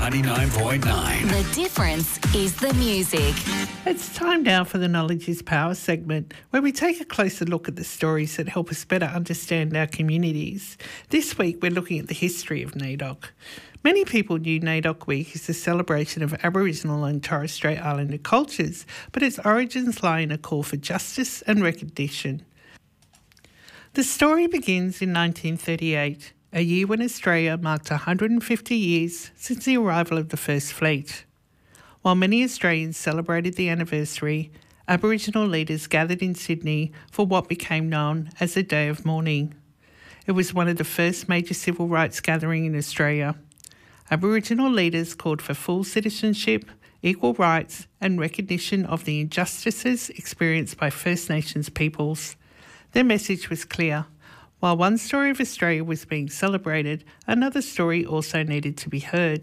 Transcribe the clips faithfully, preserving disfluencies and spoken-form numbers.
ninety-nine point nine. The difference is the music. It's time now for the Knowledge is Power segment, where we take a closer look at the stories that help us better understand our communities. This week we're looking at the history of NAIDOC. Many people knew NAIDOC Week is a celebration of Aboriginal and Torres Strait Islander cultures, but its origins lie in a call for justice and recognition. The story begins in nineteen thirty-eight, a year when Australia marked one hundred fifty years since the arrival of the First Fleet. While many Australians celebrated the anniversary, Aboriginal leaders gathered in Sydney for what became known as a Day of Mourning. It was one of the first major civil rights gatherings in Australia. Aboriginal leaders called for full citizenship, equal rights and recognition of the injustices experienced by First Nations peoples. Their message was clear. While one story of Australia was being celebrated, another story also needed to be heard.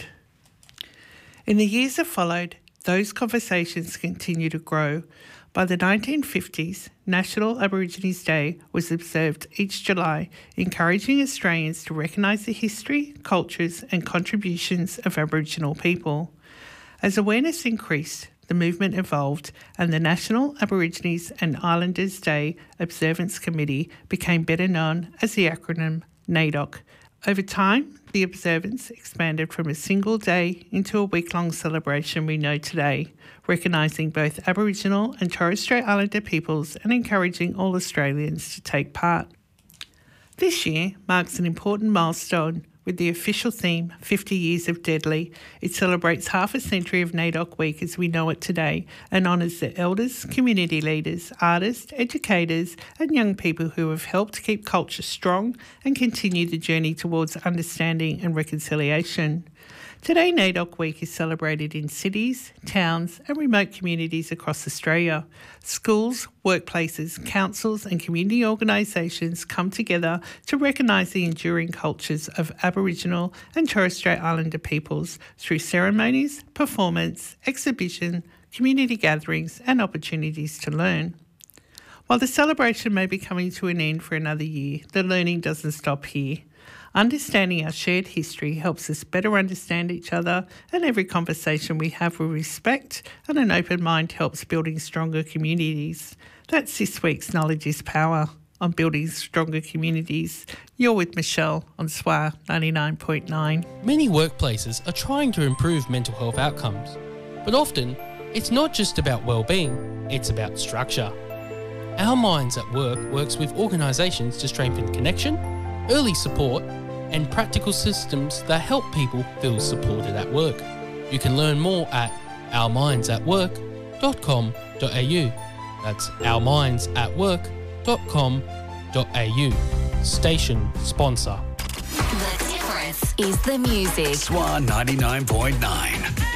In the years that followed, those conversations continued to grow. By the nineteen fifties, National Aborigines Day was observed each July, encouraging Australians to recognise the history, cultures and contributions of Aboriginal people. As awareness increased, the movement evolved and the National Aborigines and Islanders Day Observance Committee became better known as the acronym NAIDOC. Over time, the observance expanded from a single day into a week-long celebration we know today, recognising both Aboriginal and Torres Strait Islander peoples and encouraging all Australians to take part. This year marks an important milestone with the official theme, fifty years of Deadly. It celebrates half a century of NAIDOC Week as we know it today and honours the elders, community leaders, artists, educators and young people who have helped keep culture strong and continue the journey towards understanding and reconciliation. Today, NAIDOC Week is celebrated in cities, towns and remote communities across Australia. Schools, workplaces, councils and community organisations come together to recognise the enduring cultures of Aboriginal and Torres Strait Islander peoples through ceremonies, performance, exhibition, community gatherings and opportunities to learn. While the celebration may be coming to an end for another year, the learning doesn't stop here. Understanding our shared history helps us better understand each other, and every conversation we have with respect and an open mind helps building stronger communities. That's this week's Knowledge is Power on building stronger communities. You're with Michelle on S W A ninety-nine point nine. Many workplaces are trying to improve mental health outcomes, but often it's not just about well-being, it's about structure. Our Minds at Work works with organisations to strengthen connection, early support and practical systems that help people feel supported at work. You can learn more at our minds at work dot com dot a u. That's our minds at work dot com dot a u. Station sponsor. The difference is the music. S W A ninety-nine point nine.